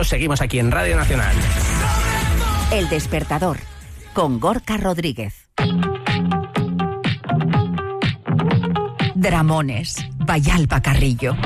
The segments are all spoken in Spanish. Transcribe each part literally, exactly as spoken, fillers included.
nosotros seguimos aquí en Radio Nacional. El Despertador, con Gorka Rodríguez. Dramones, Vallalba Carrillo.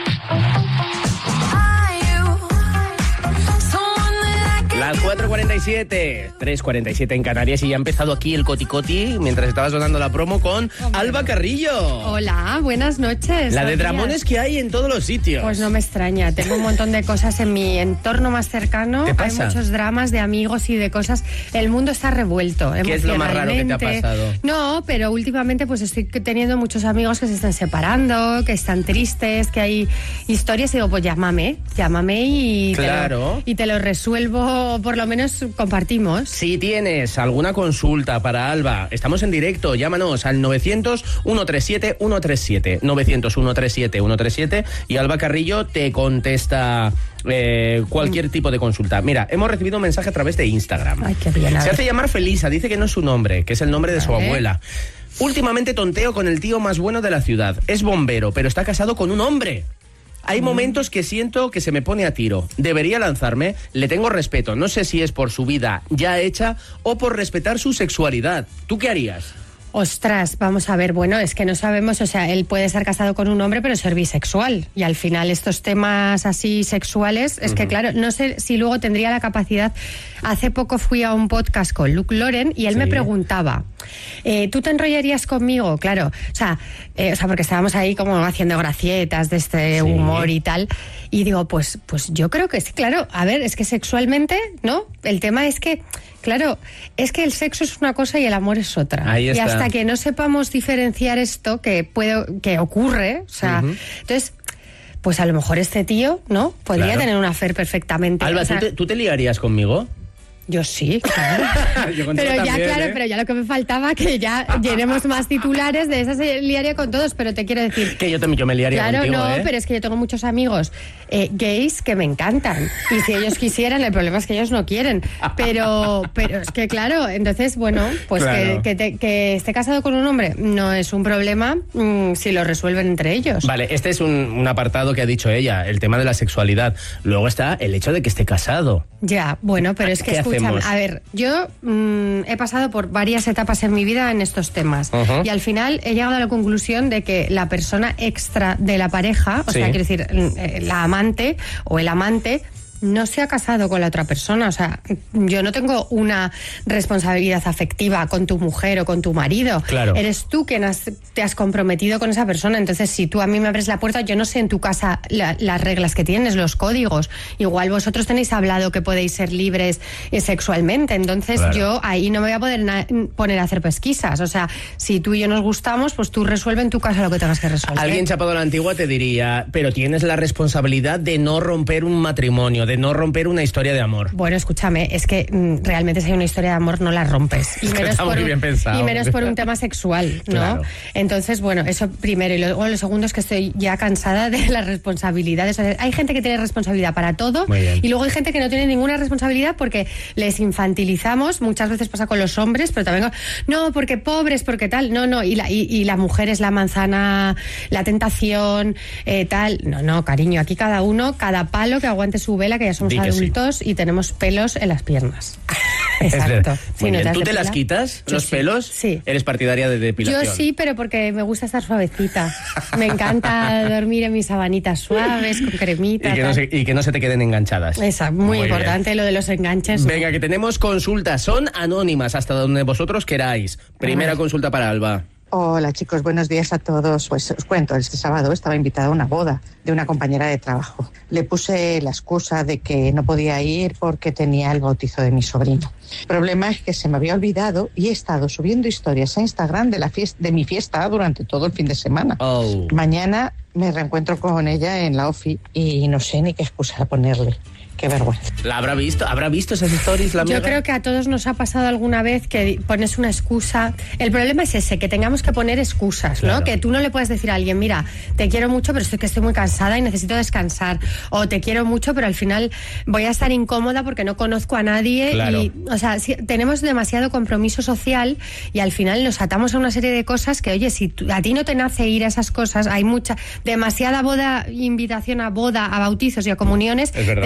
Las cuatro cuarenta y siete, tres cuarenta y siete en Canarias, y ya ha empezado aquí el Coti-Coti mientras estaba sonando la promo con Hombre. Alba Carrillo. Hola, buenas noches. La de dramones que hay en todos los sitios. Pues no me extraña, tengo un montón de cosas en mi entorno más cercano. ¿Qué pasa? Hay muchos dramas de amigos y de cosas. El mundo está revuelto. ¿Qué es lo más raro que te ha pasado? No, pero últimamente pues estoy teniendo muchos amigos que se están separando, que están tristes, que hay historias, y digo, pues llámame, llámame y, claro. te lo, y te lo resuelvo. Por lo menos compartimos. Si tienes alguna consulta para Alba, estamos en directo, llámanos al novecientos, ciento treinta y siete, ciento treinta y siete, novecientos, ciento treinta y siete, ciento treinta y siete, y Alba Carrillo te contesta eh, cualquier tipo de consulta. Mira, hemos recibido un mensaje a través de Instagram. Ay, qué bien. Se hace llamar Felisa, dice que no es su nombre, que es el nombre de su abuela. Últimamente tonteo con el tío más bueno de la ciudad. Es bombero, pero está casado con un hombre. Hay momentos que siento que se me pone a tiro. Debería lanzarme, le tengo respeto. No sé si es por su vida ya hecha o por respetar su sexualidad. ¿Tú qué harías? Ostras, vamos a ver, bueno, es que no sabemos, o sea, él puede estar casado con un hombre pero ser bisexual, y al final estos temas así sexuales, es uh-huh. que claro, no sé si luego tendría la capacidad. Hace poco fui a un podcast con Luke Loren y él sí. me preguntaba, eh, ¿tú te enrollarías conmigo? Claro, o sea, eh, o sea, porque estábamos ahí como haciendo gracietas de este sí. humor y tal, y digo, pues, pues yo creo que sí, claro, a ver, es que sexualmente, ¿no? El tema es que, claro, es que el sexo es una cosa y el amor es otra. Ahí está. Y hasta que no sepamos diferenciar esto, que puede, que ocurre, o sea, uh-huh. entonces, pues a lo mejor este tío, ¿no? Podría claro. tener un affair perfectamente. Alba, o sea, ¿tú, te, ¿tú te liarías conmigo? Yo sí, claro. Yo pero ya, también, claro, ¿eh? pero ya lo que me faltaba, que ya llenemos más titulares, de esas se liaría con todos, pero te quiero decir... Que yo también yo me liaría claro, contigo, no, ¿eh? pero es que yo tengo muchos amigos eh, gays que me encantan, y si ellos quisieran, el problema es que ellos no quieren, pero pero es que claro, entonces, bueno, pues claro. que, que, te, que esté casado con un hombre no es un problema mmm, si lo resuelven entre ellos. Vale, este es un, un apartado que ha dicho ella, el tema de la sexualidad. Luego está el hecho de que esté casado. Ya, bueno, pero es que escúchame, a ver, yo mmm, he pasado por varias etapas en mi vida en estos temas, uh-huh. y al final he llegado a la conclusión de que la persona extra de la pareja, o sí. sea, quiero decir, la amante o el amante, no se ha casado con la otra persona. O sea, yo no tengo una responsabilidad afectiva con tu mujer o con tu marido. Claro. Eres tú quien has, te has comprometido con esa persona. Entonces, si tú a mí me abres la puerta, yo no sé en tu casa la, las reglas que tienes, los códigos. Igual vosotros tenéis hablado que podéis ser libres eh, sexualmente. Entonces, claro. yo ahí no me voy a poder na- poner a hacer pesquisas. O sea, si tú y yo nos gustamos, pues tú resuelve en tu casa lo que tengas que resolver. Alguien chapado a la antigua te diría, pero tienes la responsabilidad de no romper un matrimonio, de no romper una historia de amor. Bueno, escúchame, es que mm, realmente si hay una historia de amor no la rompes. Y menos, Está por muy un, bien pensado. y menos por un tema sexual, ¿no? Claro. Entonces, bueno, eso primero. Y luego lo segundo es que estoy ya cansada de las responsabilidades. O sea, hay gente que tiene responsabilidad para todo y luego hay gente que no tiene ninguna responsabilidad porque les infantilizamos. Muchas veces pasa con los hombres, pero también con, no, porque pobres, porque tal. No, no, y la, y, y la mujer es la manzana, la tentación, eh, tal. No, no, cariño, aquí cada uno, cada palo que aguante su vela, que ya somos adultos sí. y tenemos pelos en las piernas. Exacto. Sí, ¿no te ¿Tú te las quitas, yo los sí. pelos? Sí. ¿Eres partidaria de depilación? Yo sí, pero porque me gusta estar suavecita. Me encanta dormir en mis sabanitas suaves, con cremita. Y que, no se, y que no se te queden enganchadas. Esa, muy, muy importante bien. Lo de los enganches. Venga, que tenemos consultas. Son anónimas, hasta donde vosotros queráis. Primera Ajá. consulta para Alba. Hola chicos, buenos días a todos. Pues os cuento, este sábado estaba invitada a una boda de una compañera de trabajo. Le puse la excusa de que no podía ir porque tenía el bautizo de mi sobrino. El problema es que se me había olvidado y he estado subiendo historias a Instagram de, la fiesta, de mi fiesta durante todo el fin de semana. Oh. Mañana me reencuentro con ella en la ofi y no sé ni qué excusa ponerle. Qué vergüenza. ¿La habrá visto? ¿Habrá visto esas stories la amiga? Yo creo que a todos nos ha pasado alguna vez que pones una excusa. El problema es ese, que tengamos que poner excusas, claro. ¿no? Que tú no le puedes decir a alguien, mira, te quiero mucho, pero estoy que estoy muy cansada y necesito descansar. O te quiero mucho, pero al final voy a estar incómoda porque no conozco a nadie. Claro. Y, o sea, si, tenemos demasiado compromiso social y al final nos atamos a una serie de cosas que, oye, si tú, a ti no te nace ir a esas cosas, hay mucha, demasiada boda, invitación a boda, a bautizos y a comuniones de gente que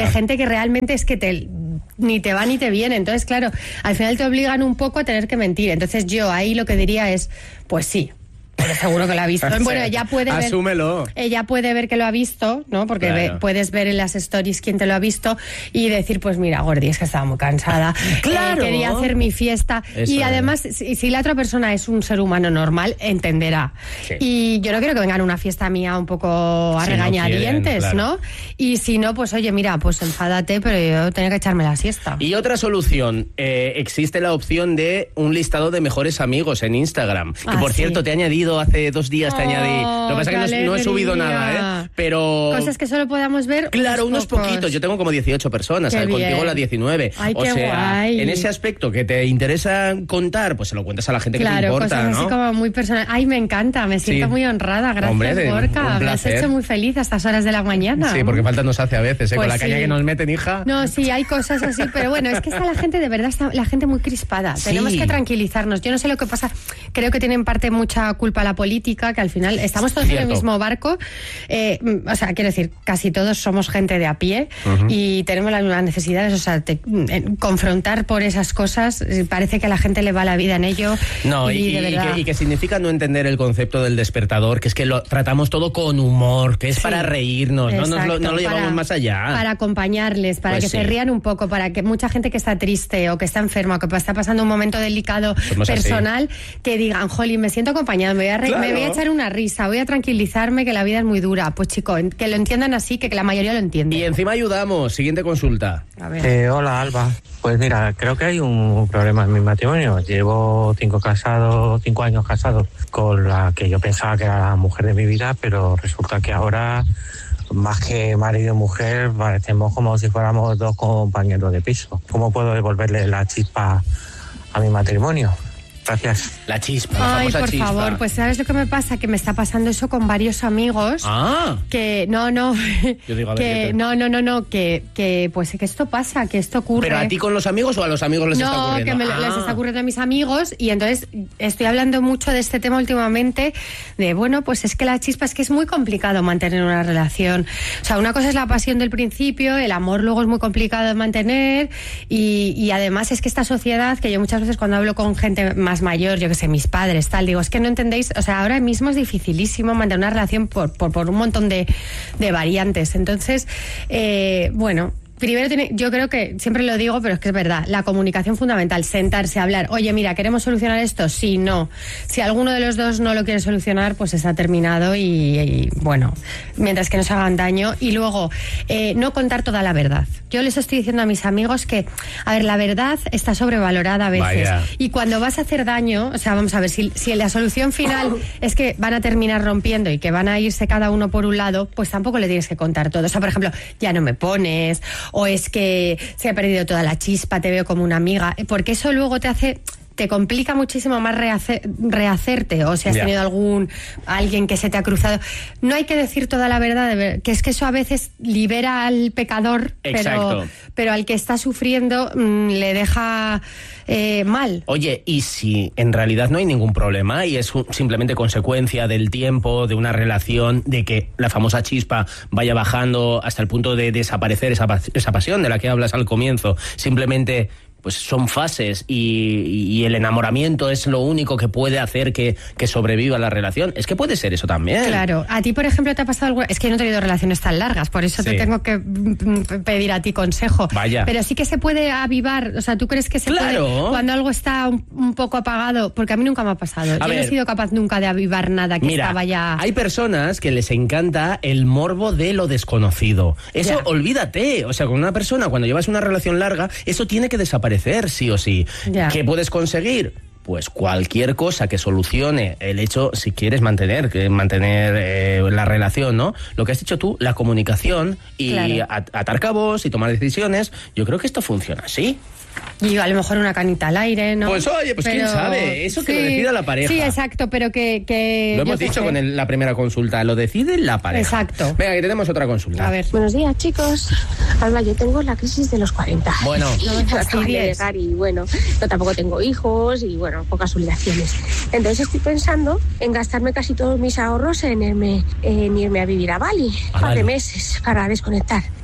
que realmente es que te ni te va ni te viene. Entonces, claro, al final te obligan un poco a tener que mentir. Entonces yo ahí lo que diría es, pues sí, pero seguro que lo ha visto. Bueno, ella puede ver, asúmelo. Ella puede ver que lo ha visto, ¿no? Porque claro. ve, puedes ver en las stories quién te lo ha visto y decir, pues mira, Gordi, es que estaba muy cansada. Claro. Eh, quería hacer mi fiesta. Eso y además, es. si, si la otra persona es un ser humano normal, entenderá. Sí. Y yo no quiero que vengan a una fiesta mía un poco a Si no regañadientes, quieren, claro. ¿no? Y si no, pues oye, mira, pues enfádate, pero yo tenía que echarme la siesta. Y otra solución, eh, existe la opción de un listado de mejores amigos en Instagram. Que Ah, por sí. cierto, te he añadido hace dos días, te Oh, añadí. Lo que pasa es que no, no he subido nada, ¿eh? Pero... Cosas que solo podamos ver. Claro, unos pocos. poquitos. Yo tengo como dieciocho personas, Qué ¿sabes? bien. Contigo la diecinueve. Ay, o qué sea, guay. en ese aspecto que te interesa contar, pues se lo cuentas a la gente que te Claro, importa, cosas ¿no? así como muy personal. Ay, me encanta, me siento Sí. muy honrada. Gracias, Hombre, de- Gorka. un Me has placer. hecho muy feliz a estas horas de la mañana. Sí, porque falta nos hace a veces, ¿eh? Pues Con la caña sí. que nos meten, hija. No, sí, hay cosas así, pero bueno, es que está la gente, de verdad, está la gente muy crispada. Sí. Tenemos que tranquilizarnos. Yo no sé lo que pasa, creo que tiene en parte mucha culpa la política, que al final estamos todos Cierto. en el mismo barco. Eh, o sea, quiero decir, casi todos somos gente de a pie uh-huh. y tenemos las mismas necesidades. O sea, te, eh, confrontar por esas cosas, parece que a la gente le va la vida en ello. No, y, y, de y, verdad. que, y que significa no entender el concepto del despertador, que es que lo tratamos todo con humor, que es Sí. para reírnos, no, nos lo, no lo llevamos para, más allá. Para acompañarles, para Pues que sí. se rían un poco, para que mucha gente que está triste o que está enferma o que está pasando un momento delicado Somos personal, así. Que digan, jolín, me siento acompañado, me voy, a re- Claro. me voy a echar una risa, voy a tranquilizarme, que la vida es muy dura. Pues chico, en- que lo entiendan así, que, que la mayoría lo entiende. Y encima ayudamos. Siguiente consulta. A ver. Eh, hola, Alba. Pues mira, creo que hay un problema en mi matrimonio. Llevo cinco casados, cinco años casado con la que yo pensaba que era la mujer de mi vida, pero resulta que ahora, más que marido y mujer, parecemos como si fuéramos dos compañeros de piso. ¿Cómo puedo devolverle la chispa a mi matrimonio? Gracias. La chispa, la Ay, famosa por chispa. favor, pues ¿sabes lo que me pasa? Que me está pasando eso con varios amigos. Ah, Que no, no, Yo digo, a ver, que ¿qué te- no, no, no, no, que, que pues que esto pasa, que esto ocurre. ¿pero a ti con los amigos o a los amigos les está No, ocurriendo? que me, Ah. les está ocurriendo a mis amigos y entonces estoy hablando mucho de este tema últimamente, de bueno, pues es que la chispa es que es muy complicado mantener una relación. O sea, una cosa es la pasión del principio, el amor luego es muy complicado de mantener y, y además es que esta sociedad, que yo muchas veces cuando hablo con gente más mayor, yo que sé, mis padres, tal, digo, es que no entendéis, o sea, ahora mismo es dificilísimo mantener una relación por, por, por un montón de, de variantes. Entonces, eh, bueno... Primero, tiene, yo creo que, siempre lo digo, pero es que es verdad, la comunicación fundamental, sentarse a hablar, oye, mira, ¿queremos solucionar esto? Sí, no. Si alguno de los dos no lo quiere solucionar, pues está terminado y, y bueno, mientras que no se hagan daño. Y luego, eh, no contar toda la verdad. Yo les estoy diciendo a mis amigos que, a ver, la verdad está sobrevalorada a veces. Vaya. Y cuando vas a hacer daño, o sea, vamos a ver, si, si la solución final es que van a terminar rompiendo y que van a irse cada uno por un lado, pues tampoco le tienes que contar todo. O sea, por ejemplo, ya no me pones, o es que se ha perdido toda la chispa, te veo como una amiga, porque eso luego te hace... te complica muchísimo más rehacer, rehacerte, o si has Ya. tenido algún alguien que se te ha cruzado. No hay que decir toda la verdad, de ver- que es que eso a veces libera al pecador, pero, Exacto. pero al que está sufriendo mmm, le deja eh, mal. Oye, ¿y si en realidad no hay ningún problema y es un- simplemente consecuencia del tiempo, de una relación, de que la famosa chispa vaya bajando hasta el punto de desaparecer esa, pas- esa pasión de la que hablas al comienzo? Simplemente... pues son fases y, y el enamoramiento es lo único que puede hacer que, que sobreviva la relación. Es que puede ser eso también. Claro. A ti, por ejemplo, te ha pasado algo... Es que yo no he tenido relaciones tan largas, por eso Sí. te tengo que mm, pedir a ti consejo. Vaya. Pero sí que se puede avivar, o sea, ¿tú crees que se Claro. puede cuando algo está un, un poco apagado? Porque a mí nunca me ha pasado. A yo ver. no he sido capaz nunca de avivar nada que Mira, estaba ya... hay personas que les encanta el morbo de lo desconocido. Eso, Ya. olvídate. O sea, con una persona, cuando llevas una relación larga, eso tiene que desaparecer, sí o sí. Ya. ¿Qué puedes conseguir? Pues cualquier cosa que solucione el hecho, si quieres mantener, que mantener eh, la relación, ¿no? Lo que has dicho tú, la comunicación y Claro. at- atar cabos y tomar decisiones. Yo creo que esto funciona así. Y a lo mejor una canita al aire, ¿no? Pues oye, pues quién sabe, eso que lo decida la pareja. Sí, exacto, pero que... que Lo yo hemos qué dicho sé. con el- la primera consulta, lo decide la pareja. Exacto. Venga, que tenemos otra consulta. A ver. Buenos días, chicos. Alba, yo tengo la crisis de los cuarenta. Bueno. Y No me acaban de fastidies. llegar y bueno, yo tampoco tengo hijos y bueno, pocas obligaciones. Entonces estoy pensando en gastarme casi todos mis ahorros en irme, en irme a vivir a Bali. Un A par de Bali. meses para desconectar.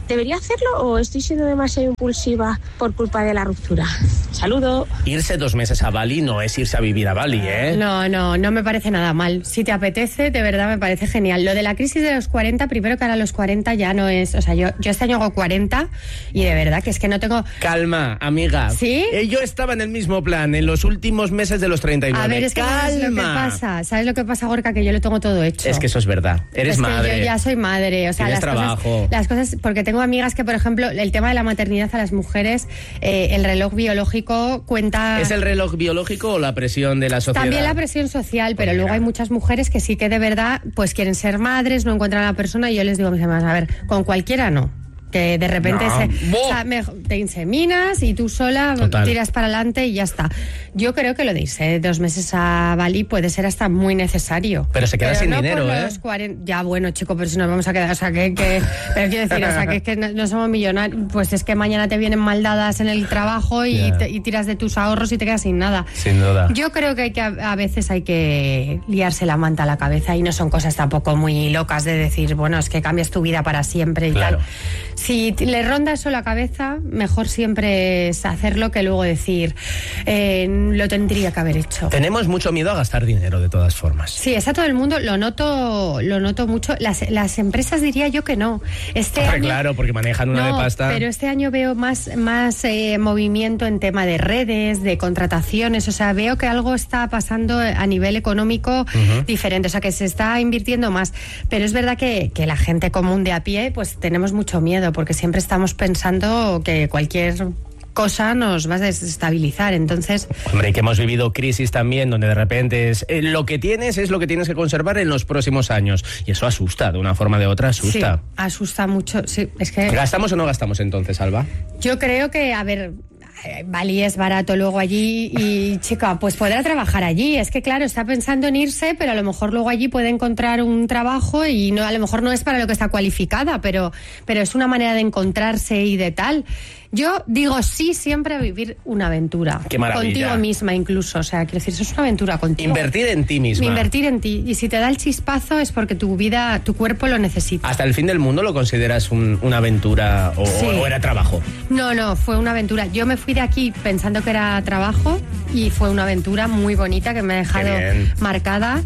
¿Debería hacerlo o estoy siendo demasiado impulsiva por culpa de la ruptura? Saludo. Irse dos meses a Bali no es irse a vivir a Bali, ¿eh? No, no, no me parece nada mal. Si te apetece, de verdad me parece genial. Lo de la crisis de los cuarenta, primero que ahora los cuarenta ya no es... O sea, yo, yo este año hago cuarenta y de verdad que es que no tengo... Calma, amiga. ¿Sí? Eh, yo estaba en el mismo plan en los últimos meses de los treinta y nueve. A ver, es que Calma. ¿sabes lo que pasa? ¿Sabes lo que pasa, Gorka? Que yo lo tengo todo hecho. Es que eso es verdad. Eres es madre. Que yo ya soy madre. O sea, Tienes las trabajo. Cosas, las cosas... Porque tengo amigas que, por ejemplo, el tema de la maternidad a las mujeres, eh, el reloj biológico cuenta... ¿Es el reloj biológico o la presión de la sociedad? También la presión social, pero Pues luego mira. hay muchas mujeres que sí que de verdad pues quieren ser madres, no encuentran a la persona y yo les digo a mis hermanas, a ver, con cualquiera no. Que de repente No. se, ¡Buh! o sea, me- te inseminas y tú sola Total. tiras para adelante y ya está. Yo creo que lo de irse dos meses a Bali puede ser hasta muy necesario. Pero se queda sin no dinero, por ¿eh? los cuarenta Ya, bueno, chico, pero si nos vamos a quedar, o sea, que, que pero quiero decir, o sea, que es que no, no somos millonarios, pues es que mañana te vienen mal dadas en el trabajo y, Ya. te- y tiras de tus ahorros y te quedas sin nada. Sin duda. Yo creo que, hay que a, a veces hay que liarse la manta a la cabeza y no son cosas tampoco muy locas de decir, bueno, es que cambias tu vida para siempre y Claro. tal. Si t- le ronda eso la cabeza, mejor siempre es hacerlo que luego decir, eh, lo tendría que haber hecho. Tenemos mucho miedo a gastar dinero, de todas formas. Sí, está todo el mundo, lo noto, lo noto mucho. Las, las empresas diría yo que no. Este Hombre, año, claro, porque manejan una no, de pasta. pero este año veo más, más eh, movimiento en tema de redes, de contrataciones, o sea, veo que algo está pasando a nivel económico Ujú. diferente, o sea, que se está invirtiendo más. Pero es verdad que, que la gente común de a pie, pues tenemos mucho miedo, porque siempre estamos pensando que cualquier cosa nos va a desestabilizar, entonces... Hombre, y que hemos vivido crisis también, donde de repente es, eh, lo que tienes es lo que tienes que conservar en los próximos años. Y eso asusta, de una forma o de otra asusta. Sí, asusta mucho, sí, es que... ¿Gastamos o no gastamos entonces, Alba? Yo creo que, a ver, eh, Bali es barato luego allí y, chica, pues podrá trabajar allí. Es que, claro, está pensando en irse, pero a lo mejor luego allí puede encontrar un trabajo y no, a lo mejor no es para lo que está cualificada, pero, pero es una manera de encontrarse y de tal. Yo digo sí siempre a vivir una aventura. Qué maravilla. Contigo misma incluso. O sea, quiero decir, eso es una aventura contigo. Invertir en ti misma. Invertir en ti. Y si te da el chispazo es porque tu vida, tu cuerpo lo necesita. ¿Hasta el fin del mundo lo consideras un- una aventura o, Sí. o era trabajo? No, no, fue una aventura. Yo me fui de aquí pensando que era trabajo y fue una aventura muy bonita que me ha dejado Qué bien. marcada.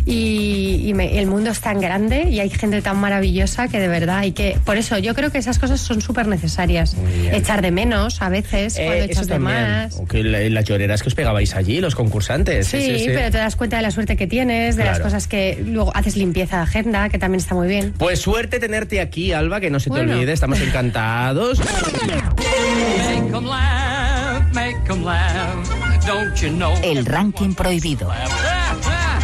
Y, y me- el mundo es tan grande y hay gente tan maravillosa que de verdad hay que... Por eso yo creo que esas cosas son súper necesarias. Muy bien. Echar de menos a veces, cuando Eh, echas eso de también. más. O que la- las lloreras que os pegabais allí, los concursantes. Sí, pero te das cuenta de la suerte que tienes, de las Claro. cosas que luego haces limpieza de agenda, que también está muy bien. Pues suerte tenerte aquí, Alba, que no se te Bueno. olvide, estamos encantados. Make 'em laugh, make 'em laugh. Don't you know? El ranking prohibido. Laugh.